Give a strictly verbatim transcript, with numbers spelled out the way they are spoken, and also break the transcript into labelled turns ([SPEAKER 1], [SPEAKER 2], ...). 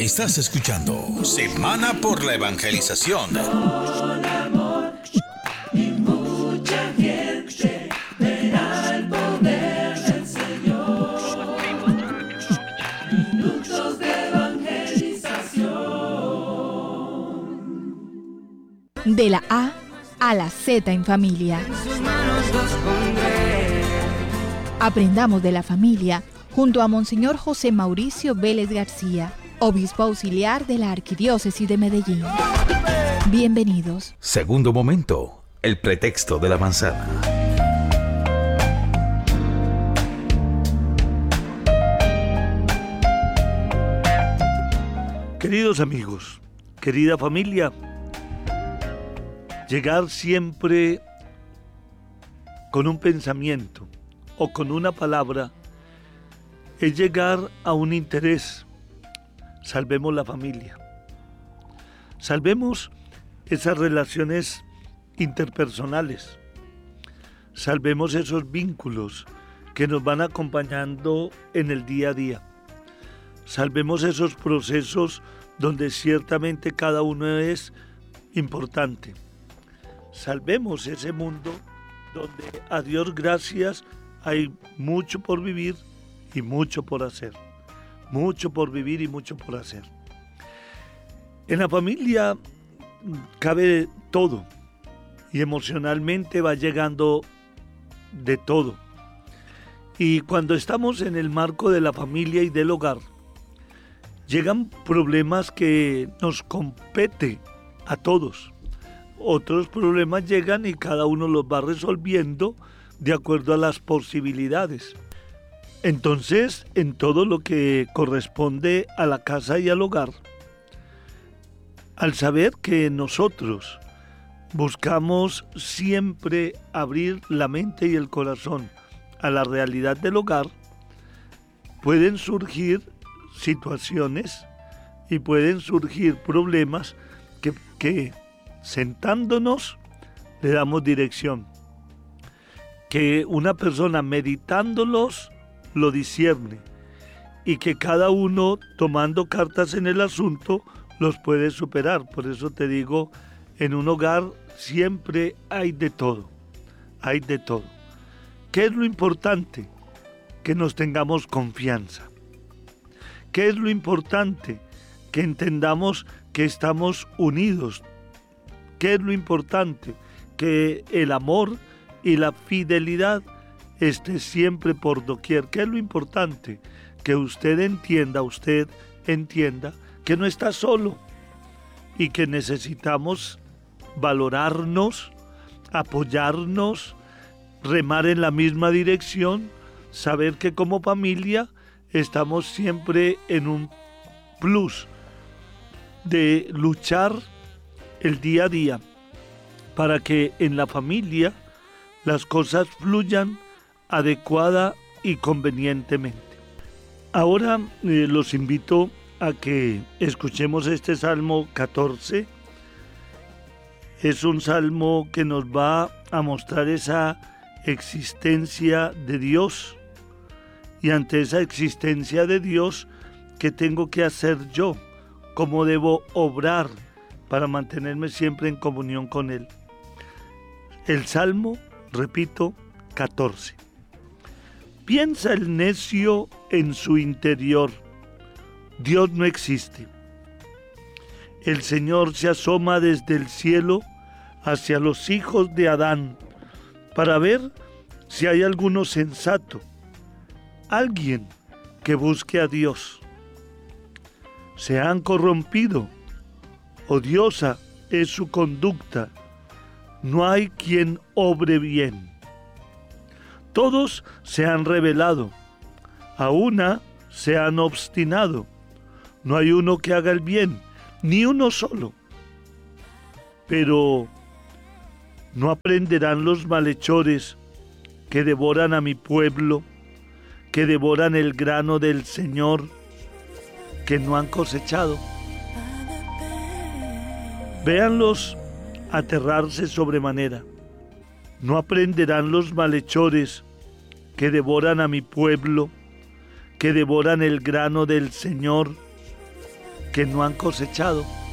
[SPEAKER 1] Estás escuchando Semana por la Evangelización.
[SPEAKER 2] Con amor y mucha gente verá el poder del Señor. Minutos de evangelización.
[SPEAKER 3] De la A a la Z en familia.
[SPEAKER 2] En sus manos los pondré.
[SPEAKER 3] Aprendamos de la familia junto a Monseñor José Mauricio Vélez García, obispo auxiliar de la Arquidiócesis de Medellín. Bienvenidos.
[SPEAKER 1] Segundo momento, el pretexto de la manzana.
[SPEAKER 4] Queridos amigos, querida familia, llegar siempre con un pensamiento o con una palabra es llegar a un interés. Salvemos la familia. Salvemos esas relaciones interpersonales. Salvemos esos vínculos que nos van acompañando en el día a día. Salvemos esos procesos donde ciertamente cada uno es importante. Salvemos ese mundo donde, a Dios gracias, hay mucho por vivir y mucho por hacer. Mucho por vivir y mucho por hacer. En la familia cabe todo y emocionalmente va llegando de todo. Y cuando estamos en el marco de la familia y del hogar, llegan problemas que nos compete a todos. Otros problemas llegan y cada uno los va resolviendo de acuerdo a las posibilidades. Entonces, en todo lo que corresponde a la casa y al hogar, al saber que nosotros buscamos siempre abrir la mente y el corazón a la realidad del hogar, pueden surgir situaciones y pueden surgir problemas que, que sentándonos le damos dirección, que una persona meditándolos lo discierne y que cada uno tomando cartas en el asunto los puede superar. Por eso te digo, en un hogar siempre hay de todo, hay de todo. ¿Qué es lo importante? Que nos tengamos confianza. ¿Qué es lo importante? Que entendamos que estamos unidos. ¿Qué es lo importante? Que el amor y la fidelidad esté siempre por doquier. ¿Qué es lo importante? Que usted entienda, usted entienda que no está solo y que necesitamos valorarnos, apoyarnos, remar en la misma dirección, saber que como familia estamos siempre en un plus de luchar el día a día para que en la familia las cosas fluyan adecuada y convenientemente. Ahora eh, los invito a que escuchemos este Salmo catorce. Es un salmo que nos va a mostrar esa existencia de Dios. Y ante esa existencia de Dios, ¿qué tengo que hacer yo? ¿Cómo debo obrar para mantenerme siempre en comunión con Él? El Salmo, repito, catorce. Piensa el necio en su interior: Dios no existe. El Señor se asoma desde el cielo hacia los hijos de Adán para ver si hay alguno sensato, alguien que busque a Dios. Se han corrompido, odiosa es su conducta, no hay quien obre bien. Todos se han rebelado, a una se han obstinado, no hay uno que haga el bien, ni uno solo. Pero no aprenderán los malhechores que devoran a mi pueblo, que devoran el grano del Señor, que no han cosechado. Véanlos aterrarse sobremanera. No aprenderán los malhechores que devoran a mi pueblo, que devoran el grano del Señor, que no han cosechado